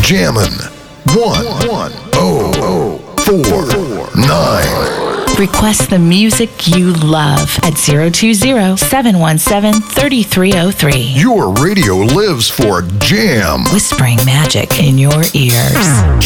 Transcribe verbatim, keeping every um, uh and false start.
Jammin' one one oh oh four nine. Request the music you love at zero two zero, seven one seven, three three zero three. Your radio lives for jam. Whispering magic in your ears.